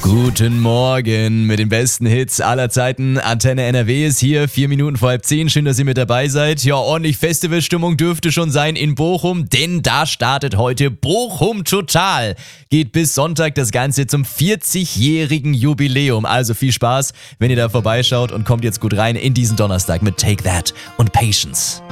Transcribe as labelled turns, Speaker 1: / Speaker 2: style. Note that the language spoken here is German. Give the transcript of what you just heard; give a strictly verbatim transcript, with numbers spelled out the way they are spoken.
Speaker 1: Guten Morgen mit den besten Hits aller Zeiten. Antenne N R W ist hier, vier Minuten vor halb zehn. Schön, dass ihr mit dabei seid. Ja, ordentlich Festivalstimmung dürfte schon sein in Bochum, denn da startet heute Bochum Total. Geht bis Sonntag das Ganze zum vierzigjährigen Jubiläum. Also viel Spaß, wenn ihr da vorbeischaut und kommt jetzt gut rein in diesen Donnerstag mit Take That und Patience.